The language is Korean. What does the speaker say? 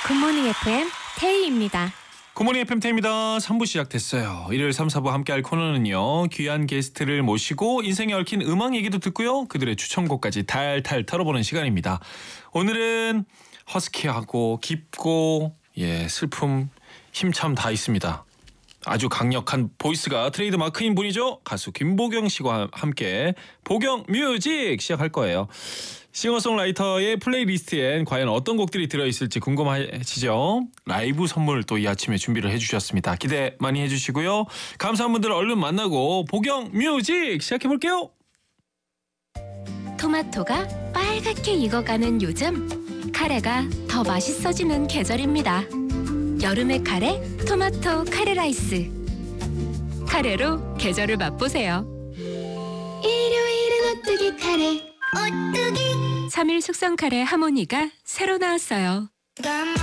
굿모닝 FM 태희입니다. 굿모닝 FM 태희입니다. 3부 시작됐어요. 일요일 3, 4부 함께할 코너는요. 귀한 게스트를 모시고 인생에 얽힌 음악 얘기도 듣고요. 그들의 추천곡까지 탈탈 털어보는 시간입니다. 오늘은 허스키하고 깊고 슬픔, 힘참 다 있습니다. 아주 강력한 보이스가 트레이드 마크인 분이죠. 가수 김보경 씨와 함께 보경 뮤직 시작할 거예요. 싱어송라이터의 플레이리스트엔 과연 어떤 곡들이 들어있을지 궁금하시죠? 라이브 선물 또 이 아침에 준비를 해주셨습니다. 기대 많이 해주시고요. 감사한 분들 얼른 만나고 보경 뮤직 시작해볼게요. 토마토가 빨갛게 익어가는 요즘, 카레가 더 맛있어지는 계절입니다. 여름의 카레, 토마토 카레 라이스. 카레로 계절을 맛보세요. 일요일은 오뚜기 카레, 오뚜기 3일 숙성 카레 하모니가 새로 나왔어요.